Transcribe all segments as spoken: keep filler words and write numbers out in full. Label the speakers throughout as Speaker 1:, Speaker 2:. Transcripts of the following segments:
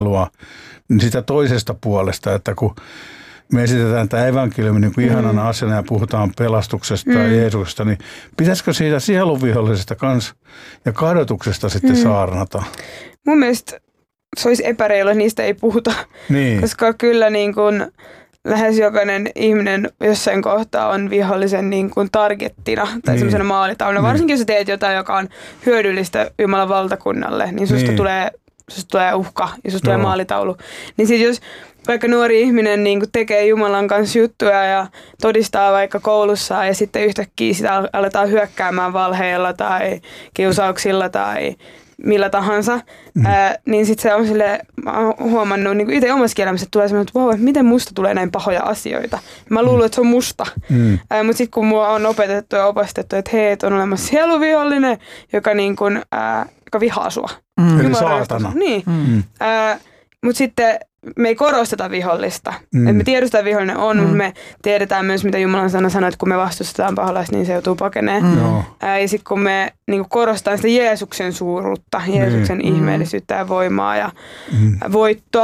Speaker 1: niin sitä toisesta puolesta, että kun me esitetään tämä evankeliumi niin kuin ihanana mm. asiana ja puhutaan pelastuksesta mm. ja Jeesuksesta, niin pitäisikö siitä sielunvihollisesta kans ja kadotuksesta sitten mm. saarnata?
Speaker 2: Mun mielestä se olisi epäreilua, niistä ei puhuta, niin. Koska kyllä niin kuin lähes jokainen ihminen jossain kohtaa on vihollisen niin kuin targettina tai niin. semmoisena maalitauluna. Niin. Varsinkin jos sä teet jotain, joka on hyödyllistä Jumalan valtakunnalle, niin susta, niin. Tulee, susta tulee uhka ja susta Joo. tulee maalitaulu. Niin sit jos vaikka nuori ihminen niin kuin tekee Jumalan kanssa juttuja ja todistaa vaikka koulussa ja sitten yhtäkkiä sitä aletaan hyökkäämään valheilla tai kiusauksilla tai millä tahansa, mm. ää, niin sitten se on silleen, mä oon huomannut niin itse omassa elämässä, että tulee semmoinen, että wow, miten musta tulee näin pahoja asioita. Mä luulen, mm. että se on musta. Mm. Mutta sitten kun mua on opetettu ja opastettu, että hei, on olemassa sieluvihollinen, joka, niin kun, ää, joka vihaa sua.
Speaker 1: Mm. Eli saatana.
Speaker 2: Niin. Mm. Mutta sitten me ei korosteta vihollista. Mm. Et me tiedostetaan, vihollinen on, mm. mutta me tiedetään myös, mitä Jumalan sana sanoo, että kun me vastustetaan paholaista, niin se joutuu pakeneen. Mm. Ää, ja sitten kun me niin korostetaan sitä Jeesuksen suuruutta, Jeesuksen mm. ihmeellisyyttä ja voimaa ja mm. voittoa.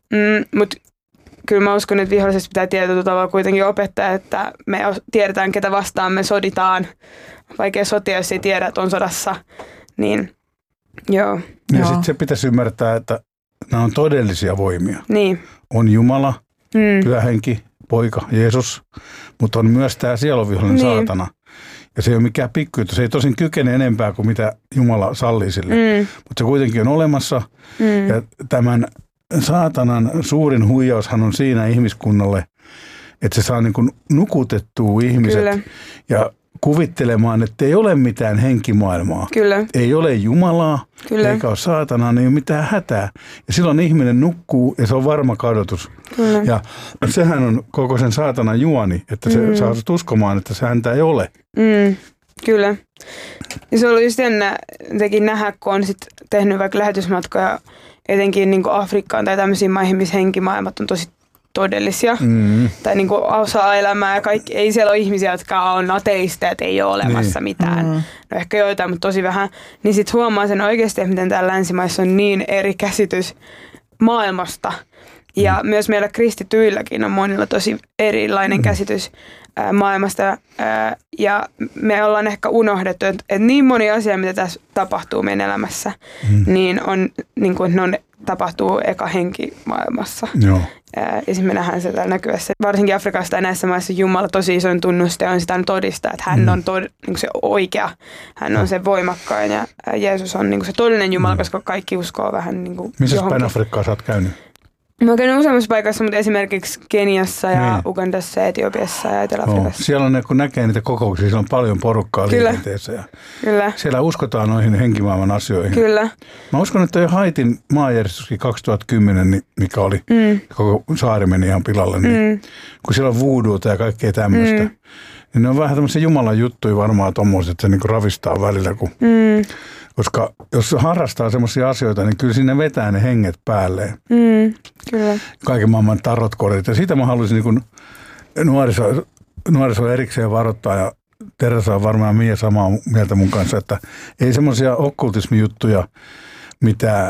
Speaker 2: Mm, mutta kyllä mä uskon, että vihollisesta pitää tietyllä tavalla kuitenkin opettaa, että me tiedetään, ketä vastaan me soditaan. Vaikea sotia, jos ei tiedä, että on sodassa. Niin, joo.
Speaker 1: Ja sitten se pitäisi ymmärtää, että nämä on todellisia voimia.
Speaker 2: Niin.
Speaker 1: On Jumala, mm. Pyhä Henki, Poika, Jeesus, mutta on myös tämä sieluvihollinen niin. saatana. Ja se ei ole mikään pikkujuttu. Se ei tosin kykene enempää kuin mitä Jumala sallii sille. Mm. Mutta se kuitenkin on olemassa. Mm. Ja tämän saatanan suurin huijaushan on siinä ihmiskunnalle, että se saa niin kuin nukutettua ihmiset. Kyllä. Ja kuvittelemaan, että ei ole mitään henkimaailmaa.
Speaker 2: Kyllä.
Speaker 1: Ei ole Jumalaa, Kyllä. eikä ole saatanaa, niin ei ole mitään hätää. Ja silloin ihminen nukkuu ja se on varma kadotus. Kyllä. Ja sehän on koko sen saatanan juoni, että se mm. saa sut uskomaan, että se häntä ei ole.
Speaker 2: Mm. Kyllä. Ja se on ollut just jännä tekin nähdä, kun on sit tehnyt vaikka lähetysmatkoja etenkin niin kuin Afrikkaan tai tämmöisiin maihin, missä henkimaailmat on tosi todellisia mm. tai niin kuin osaa elämää ja kaikki. Ei siellä ole ihmisiä, jotka on ateisteja, että ei ole olemassa niin. mitään. Mm. No ehkä joitain, mutta tosi vähän. Niin sitten huomaa sen oikeasti, että miten täällä länsimaissa on niin eri käsitys maailmasta. Ja mm. myös meillä kristityilläkin on monilla tosi erilainen mm. käsitys ää, maailmasta. Ää, ja me ollaan ehkä unohdettu, että, että niin moni asia, mitä tässä tapahtuu meidän elämässä, mm. niin on niin kuin, ne on, tapahtuu eka henkimaailmassa. Joo. Ja sitten me nähdään se täällä näkyvässä. Varsinkin Afrikasta ja näissä maissa Jumala tosi isoin tunnuste on sitä todistaa, että hän mm. on tod, niin se oikea, hän on se voimakkain ja Jeesus on niin se todellinen Jumala, mm. koska kaikki uskoo vähän niin kuin
Speaker 1: missä päin Afrikkaa sä oot käynyt?
Speaker 2: Mä oon käynyt useammassa paikassa, mutta esimerkiksi Keniassa ja niin. Ugandassa ja Etiopiassa ja Etelä-Afrikassa.
Speaker 1: Oh, siellä on, kun näkee niitä kokouksia, siellä on paljon porukkaa Kyllä. liikenteessä. Ja Kyllä. Siellä uskotaan noihin henkimaailman asioihin.
Speaker 2: Kyllä.
Speaker 1: Mä uskon, että jo Haitin maanjärjestyskin kaksituhattakymmenen, mikä oli, mm. koko saari meni ihan pilalle, niin mm. kun siellä on voodooa ja kaikkea tämmöistä, mm. niin ne on vähän tämmöisiä Jumalan juttuja varmaan tommoiset, että se niinku ravistaa välillä, kun... Mm. Koska jos harrastaa semmoisia asioita, niin kyllä sinne vetää ne henget päälleen.
Speaker 2: Mm, kyllä.
Speaker 1: Kaiken maailman tarotkodit. Ja siitä mä haluaisin niin kuin nuoriso, nuoriso erikseen varoittaa. Ja Teresa on varmaan Mia samaa mieltä mun kanssa, että ei semmoisia okkultismijuttuja, mitä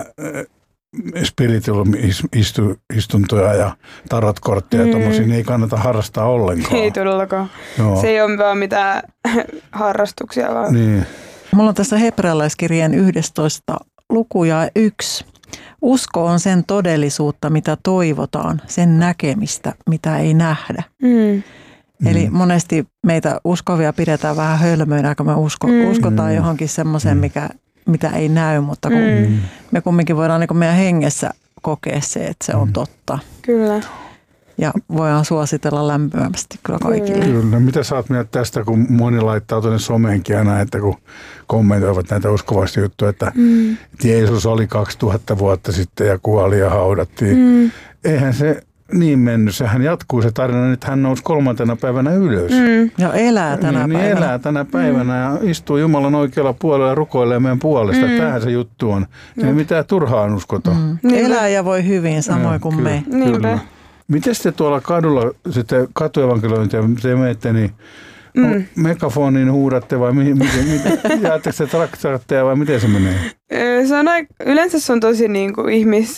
Speaker 1: spiritual-istuntoja ja tarotkortteja mm. ja tommosia, niin ei kannata harrastaa ollenkaan.
Speaker 2: Ei todellakaan. Joo. Se ei ole vaan mitään harrastuksia vaan.
Speaker 1: Niin.
Speaker 3: Mulla on tässä hebrealaiskirjeen yhdestoista luku ja yksi. Usko on sen todellisuutta, mitä toivotaan, sen näkemistä, mitä ei nähdä. Mm. Eli mm. monesti meitä uskovia pidetään vähän hölmöinä, kun me usko, mm. uskotaan johonkin semmoiseen, mikä, mitä ei näy, mutta kun mm. me kumminkin voidaan niin kuin meidän hengessä kokea se, että se on totta.
Speaker 2: Kyllä.
Speaker 3: Ja voidaan suositella lämpimästi kyllä kaikille.
Speaker 1: Kyllä. Mitä sä oot mieltä tästä, kun moni laittaa tuonne someenkin aina, että kun kommentoivat näitä uskovaisia juttuja, että mm. Jeesus oli kaksituhatta vuotta sitten ja kuoli ja haudattiin. Mm. Eihän se niin mennyt. Sehän jatkuu se tarina, että hän nousi kolmantena päivänä ylös. Mm.
Speaker 3: Ja elää tänä
Speaker 1: niin,
Speaker 3: päivänä.
Speaker 1: Niin elää tänä päivänä mm. ja istuu Jumalan oikealla puolella ja rukoilee meidän puolesta. Mm. Tämähän se juttu on. Ei mitään turhaan uskota.
Speaker 3: Mm. Elää ja voi hyvin samoin ja, kuin kyllä, me.
Speaker 1: Kyllä. Miten te tuolla kadulla sitten katuevankelointia te menette, niin mm. megafoniin huudatte vai miten, miten, jaatteko te traktaatteja vai miten se menee?
Speaker 2: Se on aika, yleensä se on tosi niin kuin ihmis,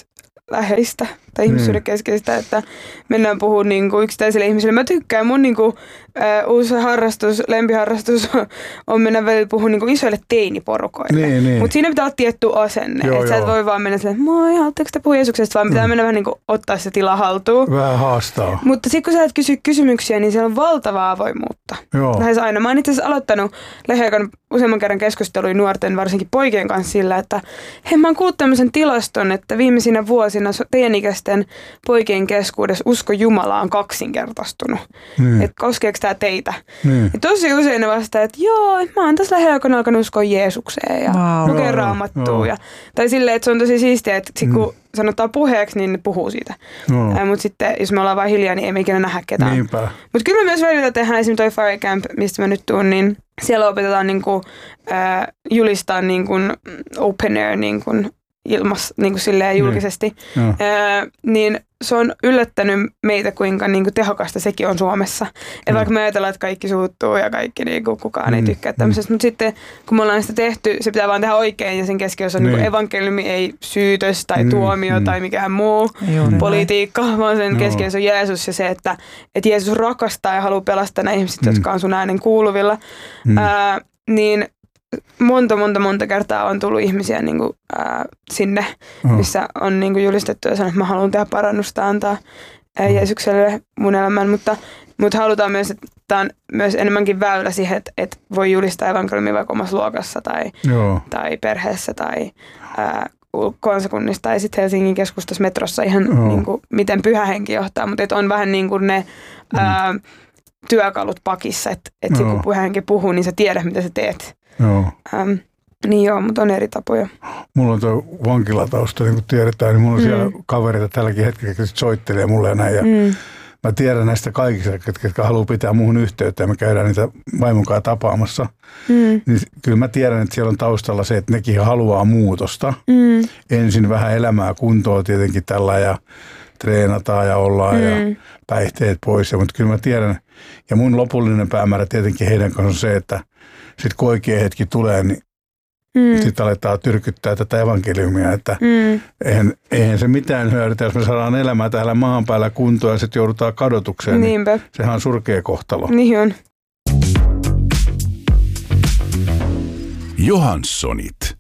Speaker 2: läheistä tai ihmisyyden keskeistä, että mennään puhumaan niin kuin yksittäisille ihmisille. Mä tykkään, mun niin kuin, äh, uusi harrastus, lempiharrastus on mennä välillä puhua niin kuin isoille teiniporukoille.
Speaker 1: Niin, niin.
Speaker 2: Mutta siinä pitää olla tietty asenne. Joo, että sä et voi vaan mennä silleen, että moi, haluatteko te puhua Jeesuksesta, vaan pitää mm. mennä vähän niin kuin ottaa se tila haltuun.
Speaker 1: Vähän haastaa.
Speaker 2: Mutta sitten kun sä et kysy kysymyksiä, niin siellä on valtavaa avoimuutta.
Speaker 1: Joo.
Speaker 2: Lähes aina. Mä oon itse asiassa aloittanut lähiaikoina useamman kerran keskusteluja nuorten, varsinkin poikien kanssa sillä, että hei, mä oon kuullut tämmöisen tilaston, että viimeisinä vuosina teinikäisten poikien keskuudessa usko Jumalaa on kaksinkertaistunut. Mm. Että koskeeko tämä teitä? Mm. Ja tosi usein ne vastaa, että joo, mä oon tässä lähiaikoina alkanut uskoa Jeesukseen ja wow. lukea Raamattua. Ja, tai silleen, että se on tosi siistiä, että sit kun mm. sanotaan puheeksi, niin ne puhuu siitä. No. Mutta sitten, jos me ollaan vain hiljaa, niin ei me ikinä nähdä ketään. Mutta kyllä me myös välillä tehdään esimerkiksi toi Fire Camp, mistä mä nyt tuun, niin siellä opetetaan niinku, äh, julistaa niinku open air niinku, ilmas niinku silleen julkisesti. Mm. Äh, niin se on yllättänyt meitä, kuinka niinku tehokasta sekin on Suomessa. Ja mm. vaikka me ajatellaan, että kaikki suuttuu ja kaikki niinku, kukaan mm. ei tykkää tämmöisestä. Mutta sitten kun me ollaan sitä tehty, se pitää vaan tehdä oikein ja sen keskiössä on mm. niinku evankeliumi, ei syytös tai mm. tuomio mm. tai mikään muu mm. politiikka, vaan sen no. keskiössä on Jeesus ja se, että, että Jeesus rakastaa ja haluaa pelastaa nämä ihmiset, mm. jotka on sun äänen kuuluvilla. Mm. Ää, niin monta, monta, monta kertaa on tullut ihmisiä niin kuin, ää, sinne, oh. missä on niin kuin julistettu ja sanonut, että mä haluan tehdä parannusta, antaa ää, Jeesukselle mun elämän, mutta, mutta halutaan myös, että tämä on myös enemmänkin väylä siihen, että, että voi julistaa evankeliumia vaikka omassa luokassa tai, tai perheessä tai ää, kansakunnissa tai sitten Helsingin keskustassa metrossa ihan oh. niin kuin, miten pyhä henki johtaa, mutta että on vähän niin kuin ne mm. ää, työkalut pakissa, että, että oh. kun pyhä henki puhuu, niin sä tiedät, mitä sä teet.
Speaker 1: Joo.
Speaker 2: Ähm, niin joo, mutta on eri tapoja.
Speaker 1: Mulla on tuo vankilatausta, niin kuin tiedetään, niin mulla on mm. siellä kavereita tälläkin hetkellä, jotka soittelee mulle ja näin. Ja mm. mä tiedän näistä kaikista, jotka haluaa pitää muuhun yhteyttä ja me käydään niitä vaimonkaan tapaamassa. Mm. Niin kyllä mä tiedän, että siellä on taustalla se, että nekin haluaa muutosta. Mm. Ensin vähän elämää kuntoon tietenkin tällä ja treenataan ja ollaan mm. ja päihteet pois. Ja, mutta kyllä mä tiedän, ja mun lopullinen päämäärä tietenkin heidän kanssa on se, että sitten kun oikea hetki tulee, niin mm. sitten aletaan tyrkyttää tätä evankeliumia, että mm. eihän, eihän se mitään hyödytä, jos me saadaan elämää täällä maan päällä kuntoon ja sitten joudutaan kadotukseen. Niinpä. Niin sehän on surkea kohtalo.
Speaker 2: Niin on.
Speaker 4: Johanssonit.